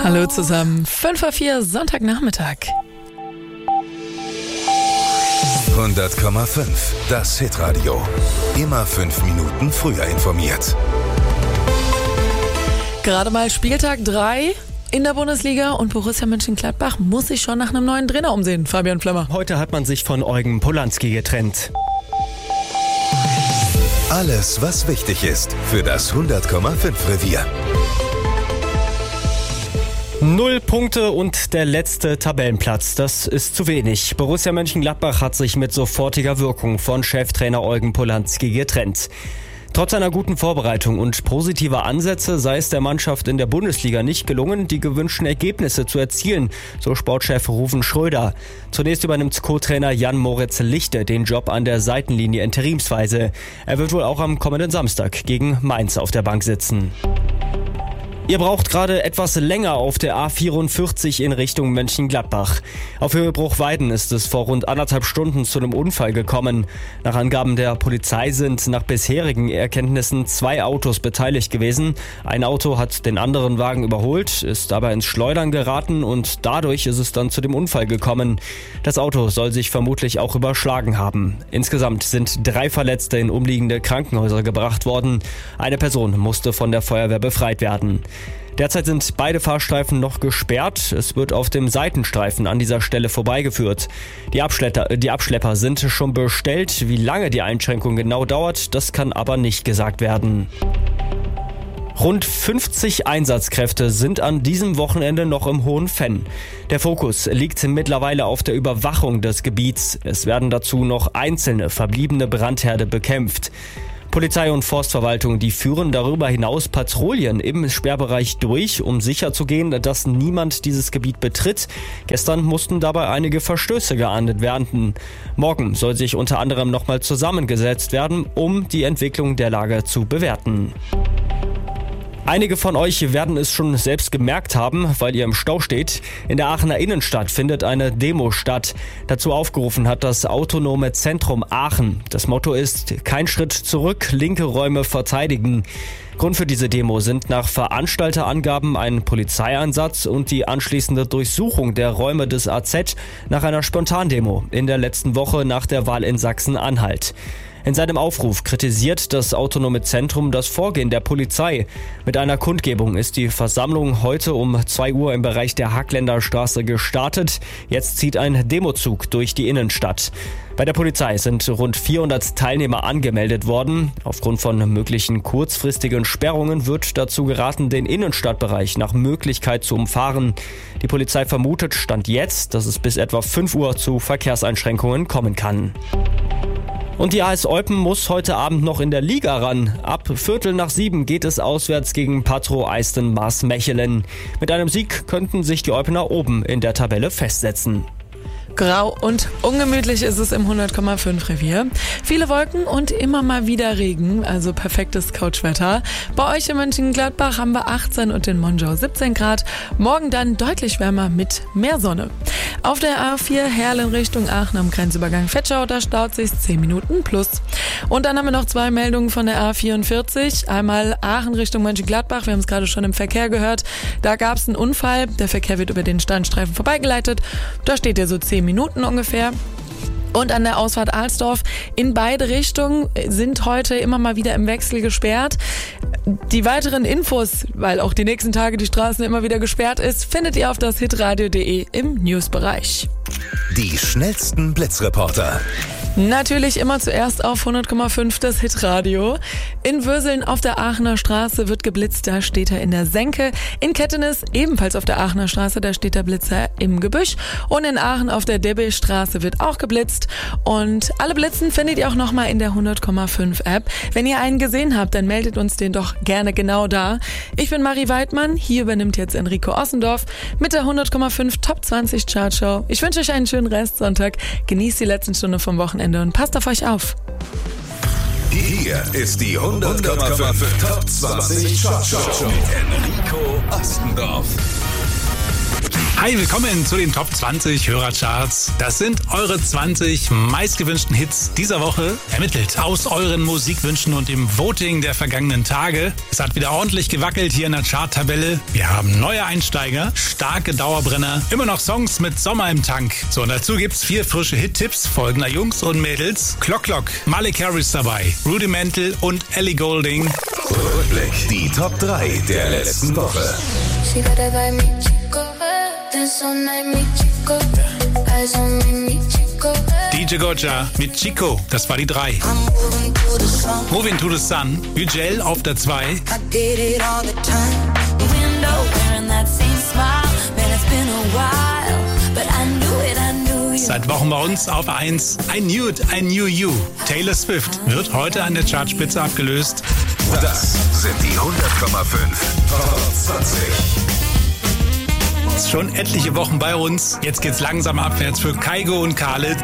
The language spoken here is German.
Hallo zusammen, 5:04 Sonntagnachmittag. 100,5, das Hitradio. Immer 5 Minuten früher informiert. Gerade mal Spieltag 3 in der Bundesliga und Borussia Mönchengladbach muss sich schon nach einem neuen Trainer umsehen. Fabian Flemmer. Heute hat man sich von Eugen Polanski getrennt. Alles, was wichtig ist für das 100,5 Revier. 0 Punkte und der letzte Tabellenplatz. Das ist zu wenig. Borussia Mönchengladbach hat sich mit sofortiger Wirkung von Cheftrainer Eugen Polanski getrennt. Trotz einer guten Vorbereitung und positiver Ansätze sei es der Mannschaft in der Bundesliga nicht gelungen, die gewünschten Ergebnisse zu erzielen, so Sportchef Ruven Schröder. Zunächst übernimmt Co-Trainer Jan-Moritz Lichte den Job an der Seitenlinie interimsweise. Er wird wohl auch am kommenden Samstag gegen Mainz auf der Bank sitzen. Ihr braucht gerade etwas länger auf der A44 in Richtung Mönchengladbach. Auf Höhe Bruchweiden ist es vor rund 1,5 Stunden zu einem Unfall gekommen. Nach Angaben der Polizei sind nach bisherigen Erkenntnissen 2 Autos beteiligt gewesen. Ein Auto hat den anderen Wagen überholt, ist aber ins Schleudern geraten und dadurch ist es dann zu dem Unfall gekommen. Das Auto soll sich vermutlich auch überschlagen haben. Insgesamt sind 3 Verletzte in umliegende Krankenhäuser gebracht worden. Eine Person musste von der Feuerwehr befreit werden. Derzeit sind beide Fahrstreifen noch gesperrt. Es wird auf dem Seitenstreifen an dieser Stelle vorbeigeführt. Die Abschlepper sind schon bestellt. Wie lange die Einschränkung genau dauert, das kann aber nicht gesagt werden. Rund 50 Einsatzkräfte sind an diesem Wochenende noch im Hohenfenn. Der Fokus liegt mittlerweile auf der Überwachung des Gebiets. Es werden dazu noch einzelne verbliebene Brandherde bekämpft. Polizei und Forstverwaltung, die führen darüber hinaus Patrouillen im Sperrbereich durch, um sicherzugehen, dass niemand dieses Gebiet betritt. Gestern mussten dabei einige Verstöße geahndet werden. Morgen soll sich unter anderem nochmal zusammengesetzt werden, um die Entwicklung der Lage zu bewerten. Einige von euch werden es schon selbst gemerkt haben, weil ihr im Stau steht. In der Aachener Innenstadt findet eine Demo statt. Dazu aufgerufen hat das Autonome Zentrum Aachen. Das Motto ist: Kein Schritt zurück, linke Räume verteidigen. Grund für diese Demo sind nach Veranstalterangaben ein Polizeieinsatz und die anschließende Durchsuchung der Räume des AZ nach einer Spontandemo in der letzten Woche nach der Wahl in Sachsen-Anhalt. In seinem Aufruf kritisiert das Autonome Zentrum das Vorgehen der Polizei. Mit einer Kundgebung ist die Versammlung heute um 2 Uhr im Bereich der Hackländer Straße gestartet. Jetzt zieht ein Demozug durch die Innenstadt. Bei der Polizei sind rund 400 Teilnehmer angemeldet worden. Aufgrund von möglichen kurzfristigen Sperrungen wird dazu geraten, den Innenstadtbereich nach Möglichkeit zu umfahren. Die Polizei vermutet Stand jetzt, dass es bis etwa 5 Uhr zu Verkehrseinschränkungen kommen kann. Und die AS Eupen muss heute Abend noch in der Liga ran. Ab 6:15 geht es auswärts gegen Patro Eisten Maasmechelen. Mit einem Sieg könnten sich die Eupener oben in der Tabelle festsetzen. Grau und ungemütlich ist es im 100,5 Revier. Viele Wolken und immer mal wieder Regen, also perfektes Couchwetter. Bei euch in Mönchengladbach haben wir 18 und in Monschau 17 Grad. Morgen dann deutlich wärmer mit mehr Sonne. Auf der A4 Herlen Richtung Aachen am Grenzübergang Vetschau, da staut sich 10 Minuten plus. Und dann haben wir noch 2 Meldungen von der A44. Einmal Aachen Richtung Mönchengladbach, wir haben es gerade schon im Verkehr gehört. Da gab es einen Unfall, der Verkehr wird über den Standstreifen vorbeigeleitet. Da steht ja so 10 Minuten ungefähr. Und an der Ausfahrt Alsdorf in beide Richtungen sind heute immer mal wieder im Wechsel gesperrt. Die weiteren Infos, weil auch die nächsten Tage die Straßen immer wieder gesperrt ist, findet ihr auf das hitradio.de im Newsbereich. Die schnellsten Blitzreporter. Natürlich immer zuerst auf 100,5 das Hitradio. In Würseln auf der Aachener Straße wird geblitzt, da steht er in der Senke. In Kettenis ebenfalls auf der Aachener Straße, da steht der Blitzer im Gebüsch. Und in Aachen auf der Debbelstraße wird auch geblitzt. Und alle Blitzen findet ihr auch nochmal in der 100,5 App. Wenn ihr einen gesehen habt, dann meldet uns den doch gerne genau da. Ich bin Marie Weidmann, hier übernimmt jetzt Enrico Ossendorf mit der 100,5 Top 20 Chartshow. Ich wünsche euch einen schönen Restsonntag, genießt die letzten Stunden vom Wochenende und passt auf euch auf. Hier ist die 100,5 Top 20 Chartshow mit Enrico Ossendorf. Hi, willkommen zu den Top 20 Hörercharts. Das sind eure 20 meistgewünschten Hits dieser Woche, ermittelt aus euren Musikwünschen und dem Voting der vergangenen Tage. Es hat wieder ordentlich gewackelt hier in der Charttabelle. Wir haben neue Einsteiger, starke Dauerbrenner, immer noch Songs mit Sommer im Tank. So, und dazu gibt's 4 frische Hit-Tipps folgender Jungs und Mädels. Clock Clock, Malik Harris dabei, Rudimental und Ellie Goulding. Rückblick, die Top 3 der letzten Woche. DJ Gojja mit Chico, das war die 3. Moving to the Sun, Yücel auf der 2. Seit Wochen bei uns auf 1. I Knew It, I Knew You. Taylor Swift wird heute an der Chartspitze abgelöst. Das sind die 100,5 Top 20. Schon etliche Wochen bei uns. Jetzt geht's langsam abwärts für Kygo und Khaled.